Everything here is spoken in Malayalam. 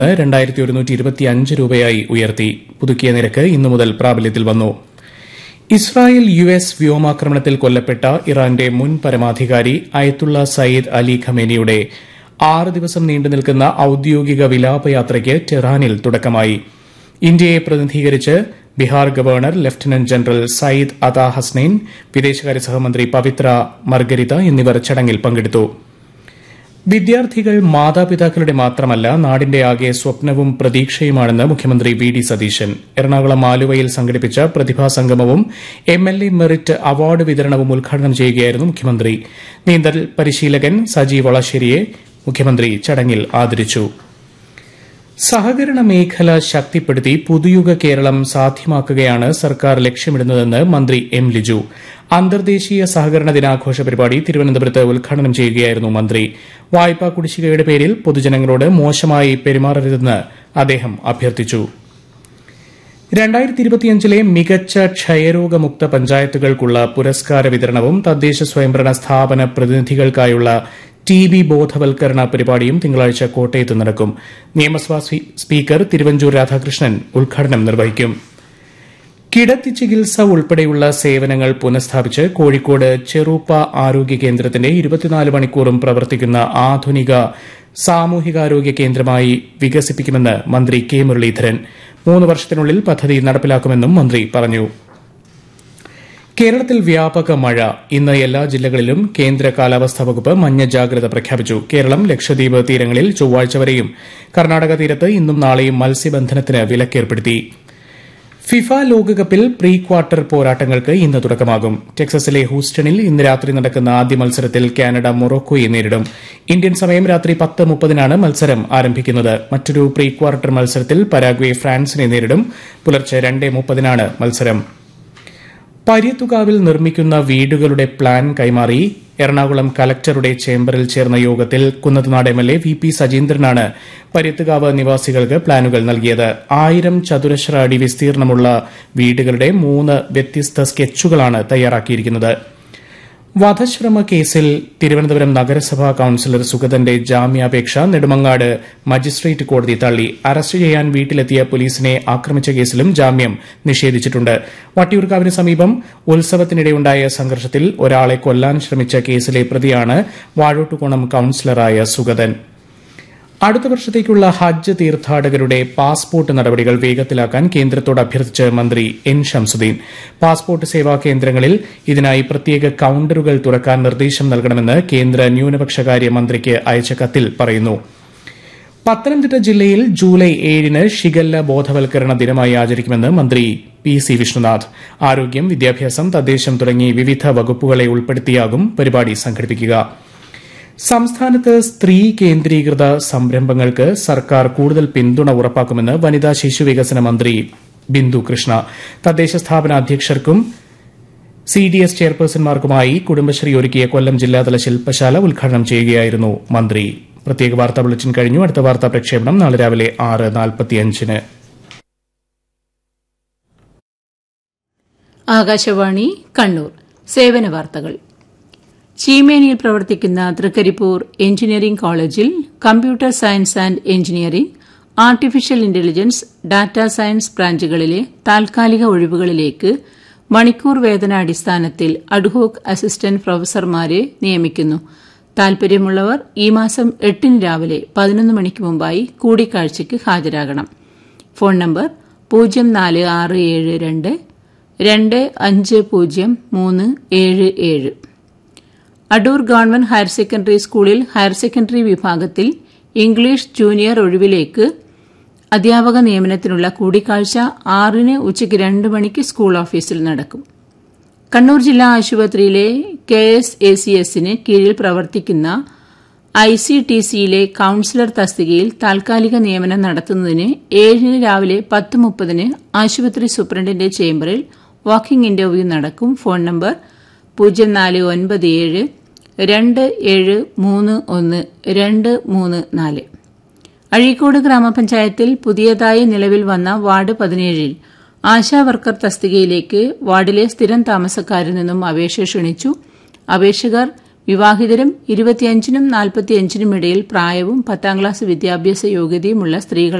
2125 രൂപയായി ഉയർത്തി. പുതുക്കിയ നിരക്ക് ഇന്നു മുതൽ പ്രാബല്യത്തിൽ വന്നു. ഇസ്രായേൽ US വ്യോമാക്രമണത്തിൽ കൊല്ലപ്പെട്ട ഇറാന്റെ മുൻ പരമാധികാരി അയത്തുള്ള സയ്യിദ് അലി ഖമേനിയുടെ 6 ദിവസം നീണ്ടുനിൽക്കുന്ന ഔദ്യോഗിക വിലാപയാത്രയ്ക്ക് ടെഹ്റാനിൽ തുടക്കമായി. ഇന്ത്യയെ പ്രതിനിധീകരിച്ച് Bihar governor lieutenant general Sayyid അതാ ഹസ്നൈൻ, വിദേശകാര്യ സഹമന്ത്രി പവിത്ര മർഗരിത എന്നിവർ ചടങ്ങിൽ പങ്കെടുത്തു. വിദ്യാർത്ഥികൾ മാതാപിതാക്കളുടെ മാത്രമല്ല, നാടിന്റെ ആകെ സ്വപ്നവും പ്രതീക്ഷയുമാണെന്ന് മുഖ്യമന്ത്രി വി ഡി സതീശൻ. എറണാകുളം ആലുവയിൽ സംഘടിപ്പിച്ച പ്രതിഭാസംഗമവും MLA മെറിറ്റ് അവാർഡ് വിതരണവും ഉദ്ഘാടനം ചെയ്യുകയായിരുന്നു മുഖ്യമന്ത്രി. നീന്തൽ പരിശീലകൻ സജി വളശ്ശേരിയെ മുഖ്യമന്ത്രി ചടങ്ങിൽ ആദരിച്ചു. സഹകരണ മേഖല ശക്തിപ്പെടുത്തി പുതുയുഗ കേരളം സാധ്യമാക്കുകയാണ് സർക്കാർ ലക്ഷ്യമിടുന്നതെന്ന് മന്ത്രി M ലിജു. അന്തർദേശീയ സഹകരണ ദിനാഘോഷ പരിപാടി തിരുവനന്തപുരത്ത് ഉദ്ഘാടനം ചെയ്യുകയായിരുന്നു മന്ത്രി. വായ്പാ കുടിശ്ശികയുടെ പേരിൽ പൊതുജനങ്ങളോട് മോശമായി പെരുമാറരുതെന്ന് അദ്ദേഹം അഭ്യർത്ഥിച്ചു. 2025 മികച്ച ക്ഷയരോഗമുക്ത പഞ്ചായത്തുകൾക്കുള്ള പുരസ്കാര വിതരണവും തദ്ദേശ സ്വയംഭരണ സ്ഥാപന പ്രതിനിധികൾക്കായുള്ള TB ബോധവൽക്കരണ പരിപാടിയും തിങ്കളാഴ്ച കോട്ടയത്ത് നടക്കും. നിയമസഭാ സ്പീക്കർ തിരുവഞ്ചൂർ രാധാകൃഷ്ണൻ ഉദ്ഘാടനം നിർവഹിക്കും. കിടത്തി ചികിത്സ ഉൾപ്പെടെയുള്ള സേവനങ്ങൾ പുനഃസ്ഥാപിച്ച് കോഴിക്കോട് ചെറുപ്പ ആരോഗ്യ കേന്ദ്രത്തിന്റെ 24 മണിക്കൂറും പ്രവർത്തിക്കുന്ന ആധുനിക സാമൂഹികാരോഗ്യ കേന്ദ്രമായി വികസിപ്പിക്കുമെന്ന് മന്ത്രി കെ മുരളീധരൻ. 3 വർഷത്തിനുള്ളിൽ പദ്ധതി നടപ്പിലാക്കുമെന്നും മന്ത്രി പറഞ്ഞു. കേരളത്തിൽ വ്യാപക മഴ. ഇന്ന് എല്ലാ ജില്ലകളിലും കേന്ദ്ര കാലാവസ്ഥാ വകുപ്പ് മഞ്ഞ ജാഗ്രത പ്രഖ്യാപിച്ചു. കേരളം, ലക്ഷദ്വീപ് തീരങ്ങളിൽ ചൊവ്വാഴ്ച വരെയും കർണാടക തീരത്ത് ഇന്നും നാളെയും മത്സ്യബന്ധനത്തിന് വിലക്കേർപ്പെടുത്തി. ഫിഫ ലോകകപ്പിൽ പ്രീ ക്വാർട്ടർ പോരാട്ടങ്ങൾക്ക് ഇന്ന് തുടക്കമാകും. ടെക്സസിലെ ഹൂസ്റ്റണിൽ ഇന്ന് രാത്രി നടക്കുന്ന ആദ്യ മത്സരത്തിൽ കാനഡ മൊറോക്കോയെ നേരിടും. ഇന്ത്യൻ സമയം രാത്രി 10:30 മത്സരം ആരംഭിക്കുന്നത്. മറ്റൊരു പ്രീ ക്വാർട്ടർ മത്സരത്തിൽ പരാഗ്വെ ഫ്രാൻസിനെ നേരിടും. പുലർച്ചെ 2:30 മത്സരം. പര്യത്തുകാവിൽ നിർമ്മിക്കുന്ന വീടുകളുടെ പ്ലാൻ കൈമാറി എറണാകുളം കലക്ടറുടെ ചേംബറിൽ ചേർന്ന യോഗത്തിൽ കുന്നത്തുനാട് MLA VP സജീന്ദ്രനാണ് പര്യത്തുകാവ് നിവാസികൾക്ക് പ്ലാനുകൾ നൽകിയത്. 1000 ചതുരശ്ര അടി വിസ്തീർണമുള്ള വീടുകളുടെ 3 വ്യത്യസ്ത സ്കെച്ചുകളാണ് തയ്യാറാക്കിയിരിക്കുന്നത്. വധശ്രമ കേസിൽ തിരുവനന്തപുരം നഗരസഭാ കൌൺസിലർ സുഗതന്റെ ജാമ്യാപേക്ഷ നെടുമങ്ങാട് മജിസ്ട്രേറ്റ് കോടതി തള്ളി. അറസ്റ്റ് ചെയ്യാൻ വീട്ടിലെത്തിയ പോലീസിനെ ആക്രമിച്ച കേസിലും ജാമ്യം നിഷേധിച്ചിട്ടുണ്ട്. വട്ടിയൂർക്കാവിന് സമീപം ഉത്സവത്തിനിടെയുണ്ടായ സംഘർഷത്തിൽ ഒരാളെ കൊല്ലാൻ ശ്രമിച്ച കേസിലെ പ്രതിയാണ് വാഴോട്ടുകോണം കൌൺസിലറായ സുഗതൻ. അടുത്ത വർഷത്തേക്കുള്ള ഹജ്ജ് തീർത്ഥാടകരുടെ പാസ്പോർട്ട് നടപടികൾ വേഗത്തിലാക്കാൻ കേന്ദ്രത്തോട് അഭ്യർത്ഥിച്ച് മന്ത്രി N ഷംസുദ്ദീൻ. പാസ്പോർട്ട് സേവാ കേന്ദ്രങ്ങളിൽ ഇതിനായി പ്രത്യേക കൌണ്ടറുകൾ തുറക്കാൻ നിർദ്ദേശം നൽകണമെന്ന് കേന്ദ്ര ന്യൂനപക്ഷകാര്യ മന്ത്രിക്ക് അയച്ച കത്തിൽ പറയുന്നു. പത്തനംതിട്ട ജില്ലയിൽ ജൂലൈ 7 ഷിഗല്ല ബോധവൽക്കരണ ദിനമായി ആചരിക്കുമെന്ന് മന്ത്രി PC വിഷ്ണുനാഥ്. ആരോഗ്യം, വിദ്യാഭ്യാസം, തദ്ദേശം തുടങ്ങി വിവിധ വകുപ്പുകളെ ഉൾപ്പെടുത്തിയാകും പരിപാടി സംഘടിപ്പിക്കുക. സംസ്ഥാനത്ത് സ്ത്രീ കേന്ദ്രീകൃത സംരംഭങ്ങൾക്ക് സർക്കാർ കൂടുതൽ പിന്തുണ ഉറപ്പാക്കുമെന്ന് വനിതാ ശിശുവികസന മന്ത്രി ബിന്ദു കൃഷ്ണ. തദ്ദേശ സ്ഥാപന അധ്യക്ഷർക്കും CDS ചെയർപേഴ്സൺമാർക്കുമായി കുടുംബശ്രീ ഒരുക്കിയ കൊല്ലം ജില്ലാതല ശില്പശാല ഉദ്ഘാടനം ചെയ്യുകയായിരുന്നു മന്ത്രി. പ്രത്യേക വാർത്താ ബുള്ളറ്റിൻ കഴിഞ്ഞു. അടുത്ത വാർത്താ പ്രക്ഷേപണം നാളെ രാവിലെ 6:45. ആകാശവാണി കണ്ണൂർ. സേവന വാർത്തകൾ. ചീമേനിയിൽ പ്രവർത്തിക്കുന്ന തൃക്കരിപ്പൂർ എഞ്ചിനീയറിംഗ് കോളേജിൽ computer science and engineering, artificial intelligence, data science ബ്രാഞ്ചുകളിലെ താൽക്കാലിക ഒഴിവുകളിലേക്ക് മണിക്കൂർ വേതനാടിസ്ഥാനത്തിൽ അഡ്ഹോക് അസിസ്റ്റന്റ് പ്രൊഫസർമാരെ നിയമിക്കുന്നു. താൽപര്യമുള്ളവർ ഈ മാസം 8 രാവിലെ 11 മണിക്ക് മുമ്പായി കൂടിക്കാഴ്ചയ്ക്ക് ഹാജരാകണം. Phone number 0467 2250377. Adoor government higher secondary സ്കൂളിൽ ഹയർ സെക്കൻഡറി വിഭാഗത്തിൽ ഇംഗ്ലീഷ് ജൂനിയർ ഒഴിവിലേക്ക് അധ്യാപക നിയമനത്തിനുള്ള കൂടിക്കാഴ്ച 6 ഉച്ചയ്ക്ക് 2 മണിക്ക് സ്കൂൾ ഓഫീസിൽ നടക്കും. കണ്ണൂർ ജില്ലാ ആശുപത്രിയിലെ KSACSന് കീഴിൽ പ്രവർത്തിക്കുന്ന ICTCയിലെ കൌൺസിലർ തസ്തികയിൽ താൽക്കാലിക നിയമനം നടത്തുന്നതിന് 7 രാവിലെ 10:30 ആശുപത്രി സൂപ്രണ്ടിന്റെ ചേംബറിൽ വാക്കിംഗ് ഇന്റർവ്യൂ നടക്കും. ഫോൺ നമ്പർ 0497 2731 അഴീക്കോട് ഗ്രാമപഞ്ചായത്തിൽ പുതിയതായി നിലവിൽ വന്ന വാർഡ് 17-ൽ ആശാവർക്കർ തസ്തികയിലേക്ക് വാർഡിലെ സ്ഥിരം താമസക്കാരിൽ നിന്നും അപേക്ഷ ക്ഷണിച്ചു. അപേക്ഷകർ വിവാഹിതരും 25-നും 45-നും ഇടയിൽ പ്രായവും 10ാം ക്ലാസ് വിദ്യാഭ്യാസ യോഗ്യതയുമുള്ള സ്ത്രീകൾ